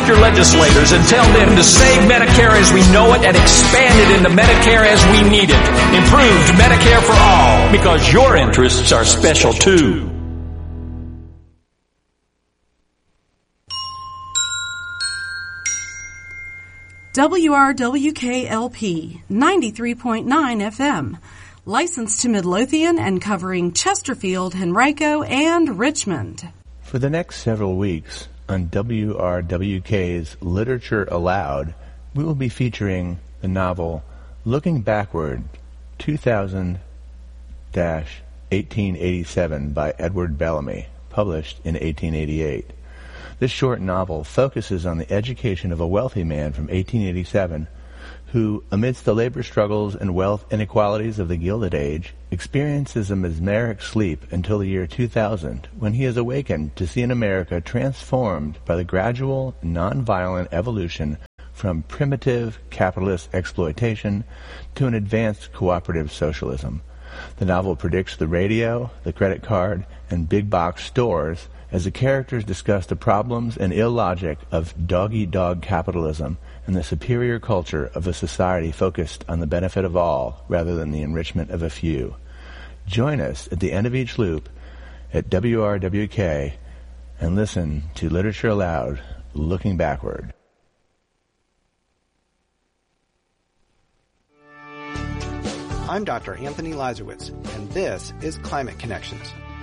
your legislators and tell them to save Medicare as we know it and expand it into Medicare as we need it. Improved Medicare for all, because your interests are special too. WRWKLP 93.9 FM. Licensed to Midlothian and covering Chesterfield, Henrico, and Richmond. For the next several weeks on WRWK's Literature Aloud, we will be featuring the novel Looking Backward, 2000-1887 by Edward Bellamy, published in 1888. This short novel focuses on the education of a wealthy man from 1887 who, amidst the labor struggles and wealth inequalities of the Gilded Age, experiences a mesmeric sleep until the year 2000, when he is awakened to see an America transformed by the gradual, non-violent evolution from primitive capitalist exploitation to an advanced cooperative socialism. The novel predicts the radio, the credit card, and big box stores as the characters discuss the problems and illogic of dog-eat-dog capitalism and the superior culture of a society focused on the benefit of all rather than the enrichment of a few. Join us at the end of each loop at WRWK and listen to Literature Aloud, Looking Backward. I'm Dr. Anthony Lazarowitz, and this is Climate Connections.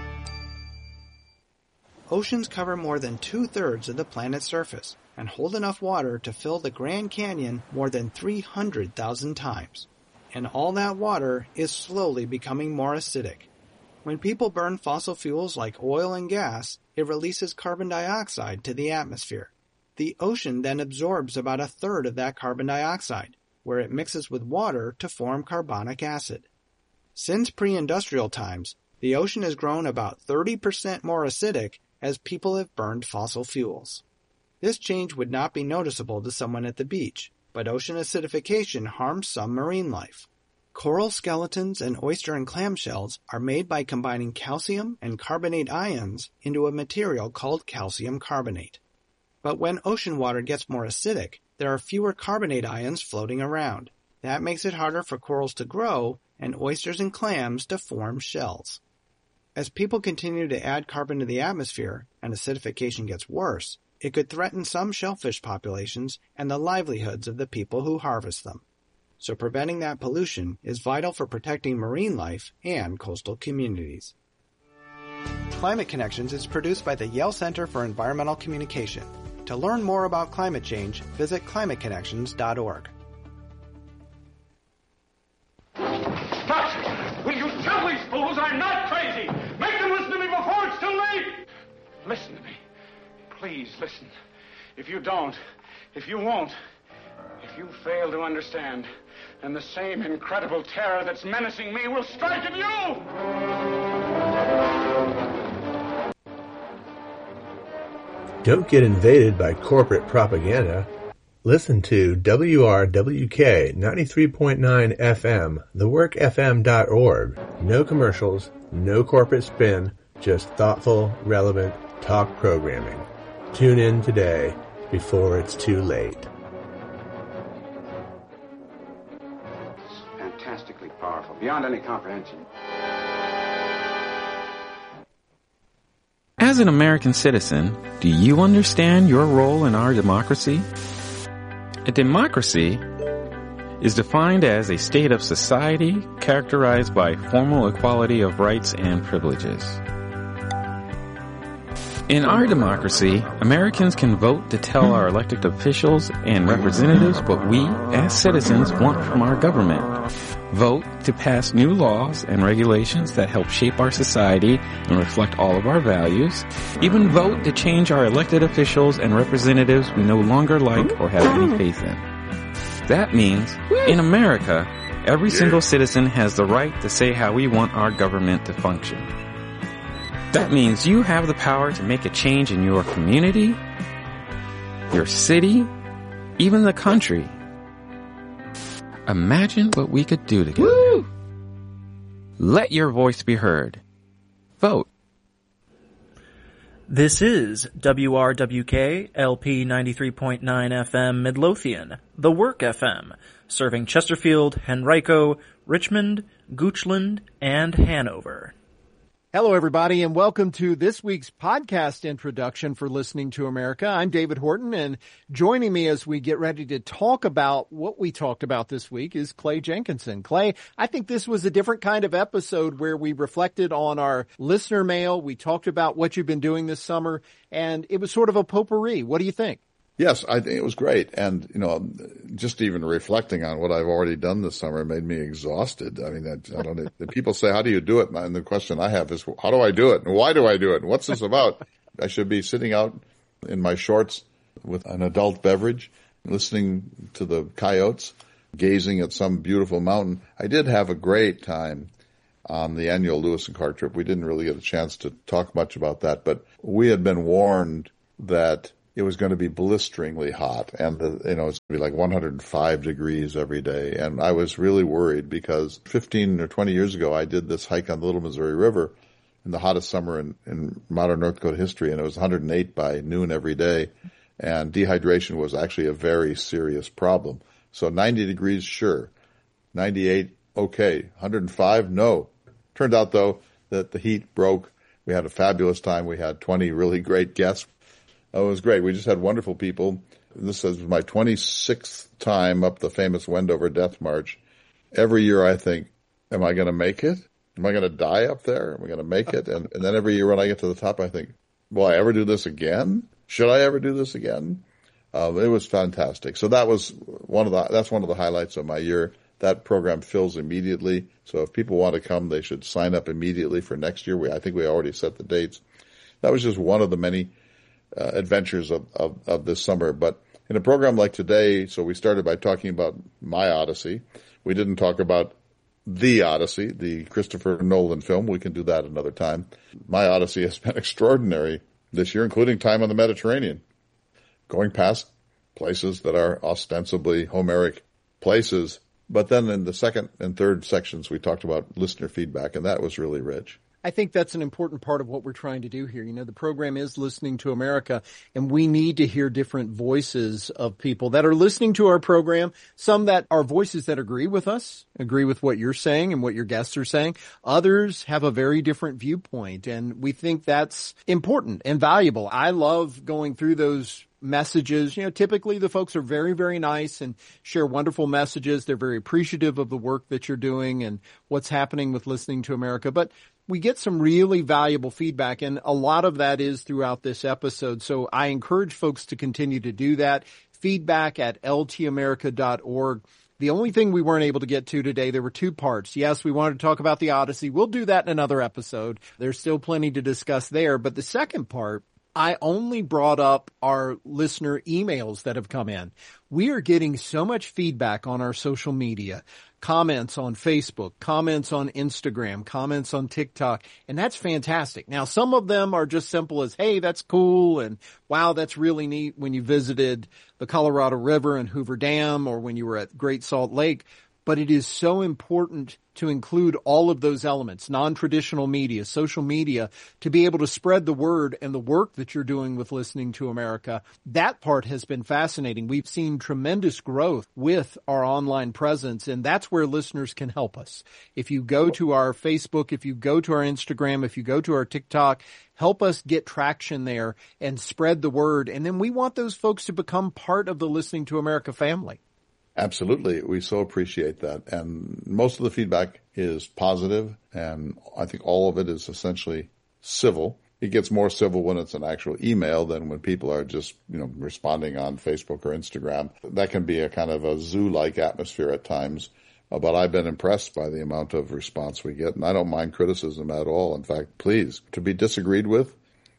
Oceans cover more than 2/3 of the planet's surface and hold enough water to fill the Grand Canyon more than 300,000 times. And all that water is slowly becoming more acidic. When people burn fossil fuels like oil and gas, it releases carbon dioxide to the atmosphere. The ocean then absorbs about 1/3 of that carbon dioxide, where it mixes with water to form carbonic acid. Since pre-industrial times, the ocean has grown about 30% more acidic as people have burned fossil fuels. This change would not be noticeable to someone at the beach, but ocean acidification harms some marine life. Coral skeletons and oyster and clam shells are made by combining calcium and carbonate ions into a material called calcium carbonate. But when ocean water gets more acidic, there are fewer carbonate ions floating around. That makes it harder for corals to grow and oysters and clams to form shells. As people continue to add carbon to the atmosphere and acidification gets worse, it could threaten some shellfish populations and the livelihoods of the people who harvest them. So preventing that pollution is vital for protecting marine life and coastal communities. Climate Connections is produced by the Yale Center for Environmental Communication. To learn more about climate change, visit climateconnections.org. Doctor, will you tell these fools I'm not crazy? Make them listen to me before it's too late! Listen to me. Please listen. If you don't, if you won't, if you fail to understand, then the same incredible terror that's menacing me will strike at you! Don't get invaded by corporate propaganda. Listen to WRWK 93.9 FM, theworkfm.org. No commercials, no corporate spin, just thoughtful, relevant talk programming. Tune in today before it's too late. It's fantastically powerful, beyond any comprehension. As an American citizen, do you understand your role in our democracy? A democracy is defined as a state of society characterized by formal equality of rights and privileges. In our democracy, Americans can vote to tell our elected officials and representatives what we, as citizens, want from our government. Vote to pass new laws and regulations that help shape our society and reflect all of our values. Even vote to change our elected officials and representatives we no longer like or have any faith in. That means, in America, every single citizen has the right to say how we want our government to function. That means you have the power to make a change in your community, your city, even the country. Imagine what we could do together. Woo! Let your voice be heard. Vote. This is WRWK LP 93.9 FM Midlothian, The Work FM, serving Chesterfield, Henrico, Richmond, Goochland, and Hanover. Hello, everybody, and welcome to this week's podcast introduction for Listening to America. I'm David Horton, and joining me as we get ready to talk about what we talked about this week is Clay Jenkinson. Clay, I think this was a different kind of episode where we reflected on our listener mail. We talked about what you've been doing this summer, and it was sort of a potpourri. What do you think? Yes, I think it was great. And, just even reflecting on what I've already done this summer made me exhausted. I mean, I don't know. People say, how do you do it? And the question I have is, how do I do it? And why do I do it? And what's this about? I should be sitting out in my shorts with an adult beverage, listening to the coyotes, gazing at some beautiful mountain. I did have a great time on the annual Lewis and Clark trip. We didn't really get a chance to talk much about that, but we had been warned that it was going to be blisteringly hot, and it's going to be like 105 degrees every day. And I was really worried because 15 or 20 years ago, I did this hike on the Little Missouri River in the hottest summer in modern North Dakota history, and it was 108 by noon every day. And dehydration was actually a very serious problem. So 90 degrees, sure. 98, okay. 105, no. Turned out, though, that the heat broke. We had a fabulous time. We had 20 really great guests. Oh, it was great. We just had wonderful people. This is my 26th time up the famous Wendover Death March. Every year I think, am I going to make it? Am I going to die up there? Am I going to make it? And then every year when I get to the top, I think, will I ever do this again? Should I ever do this again? It was fantastic. So that's one of the highlights of my year. That program fills immediately. So if people want to come, they should sign up immediately for next year. I think we already set the dates. That was just one of the many adventures of this summer. But in a program like today, so we started by talking about My Odyssey. We didn't talk about The Odyssey, the Christopher Nolan film. We can do that another time. My Odyssey has been extraordinary this year, including time on the Mediterranean, going past places that are ostensibly Homeric places. But then in the second and third sections, we talked about listener feedback, and that was really rich. I think that's an important part of what we're trying to do here. The program is Listening to America, and we need to hear different voices of people that are listening to our program. Some that are voices that agree with us, agree with what you're saying and what your guests are saying. Others have a very different viewpoint, and we think that's important and valuable. I love going through those messages. Typically the folks are very, very nice and share wonderful messages. They're very appreciative of the work that you're doing and what's happening with Listening to America. But we get some really valuable feedback, and a lot of that is throughout this episode. So I encourage folks to continue to do that. Feedback at ltamerica.org. The only thing we weren't able to get to today, there were two parts. Yes, we wanted to talk about the Odyssey. We'll do that in another episode. There's still plenty to discuss there. But the second part, I only brought up our listener emails that have come in. We are getting so much feedback on our social media, comments on Facebook, comments on Instagram, comments on TikTok, and that's fantastic. Now, some of them are just simple as, hey, that's cool, and wow, that's really neat when you visited the Colorado River and Hoover Dam or when you were at Great Salt Lake. But it is so important to include all of those elements, non-traditional media, social media, to be able to spread the word and the work that you're doing with Listening to America. That part has been fascinating. We've seen tremendous growth with our online presence, and that's where listeners can help us. If you go to our Facebook, if you go to our Instagram, if you go to our TikTok, help us get traction there and spread the word. And then we want those folks to become part of the Listening to America family. Absolutely. We so appreciate that. And most of the feedback is positive, and I think all of it is essentially civil. It gets more civil when it's an actual email than when people are just, responding on Facebook or Instagram. That can be a kind of a zoo-like atmosphere at times, but I've been impressed by the amount of response we get, and I don't mind criticism at all. In fact, please, to be disagreed with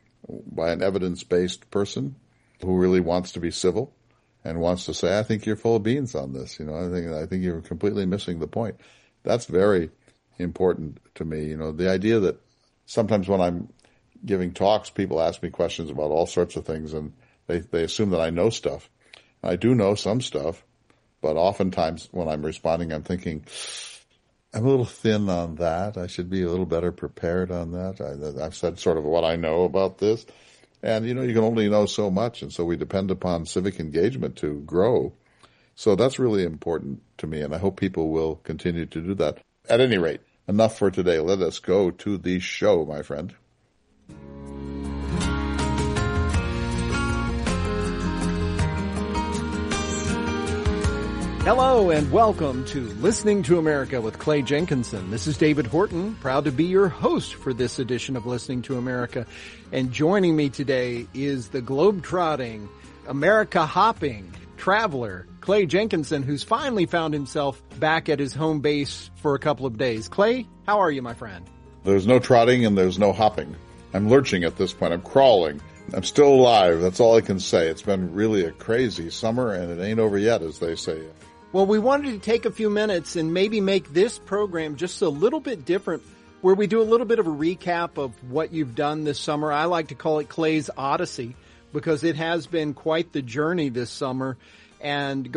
by an evidence-based person who really wants to be civil and wants to say, I think you're full of beans on this. I think you're completely missing the point. That's very important to me. The idea that sometimes when I'm giving talks, people ask me questions about all sorts of things, and they assume that I know stuff. I do know some stuff, but oftentimes when I'm responding, I'm thinking, I'm a little thin on that. I should be a little better prepared on that. I've said sort of what I know about this. And, you can only know so much. And so we depend upon civic engagement to grow. So that's really important to me. And I hope people will continue to do that. At any rate, enough for today. Let us go to the show, my friend. Hello and welcome to Listening to America with Clay Jenkinson. This is David Horton, proud to be your host for this edition of Listening to America. And joining me today is the globe-trotting, America-hopping traveler, Clay Jenkinson, who's finally found himself back at his home base for a couple of days. Clay, how are you, my friend? There's no trotting and there's no hopping. I'm lurching at this point. I'm crawling. I'm still alive. That's all I can say. It's been really a crazy summer, and it ain't over yet, as they say. Well, we wanted to take a few minutes and maybe make this program just a little bit different, where we do a little bit of a recap of what you've done this summer. I like to call it Clay's Odyssey, because it has been quite the journey this summer. And